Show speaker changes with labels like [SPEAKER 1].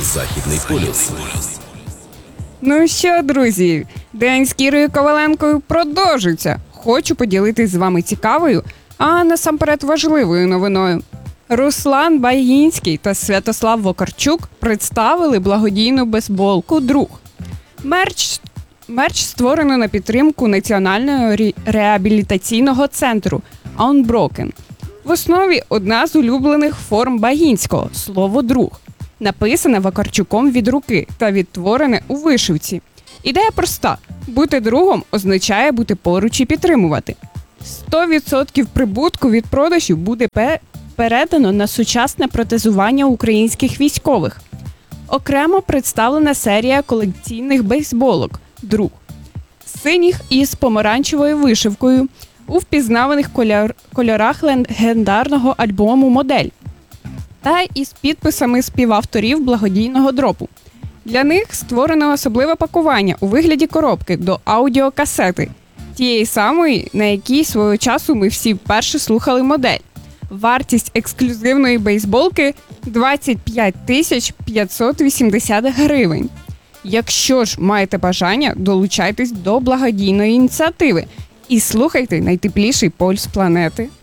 [SPEAKER 1] Західний полюс.
[SPEAKER 2] Ну що, друзі, день з Кірою Коваленкою продовжується. Хочу поділитись з вами цікавою, а насамперед важливою новиною. Руслан Багінський та Святослав Вакарчук представили благодійну бейсболку «Друг». Мерч створено на підтримку Національного реабілітаційного центру Unbroken. В основі одна з улюблених форм Багінського – слово «друг». Написане Вакарчуком від руки та відтворене у вишивці. Ідея проста – бути другом означає бути поруч і підтримувати. 100% прибутку від продажів буде передано на сучасне протезування українських військових. Окремо представлена серія колекційних бейсболок «Друг». Синіх із помаранчевою вишивкою у впізнаваних кольорах легендарного альбому «Модель» та із підписами співавторів благодійного дропу. Для них створено особливе пакування у вигляді коробки до аудіокасети, тієї самої, на якій свого часу ми всі вперше слухали «Модель». Вартість ексклюзивної бейсболки – 25 580 гривень. Якщо ж маєте бажання, долучайтесь до благодійної ініціативи і слухайте найтепліший пульс планети.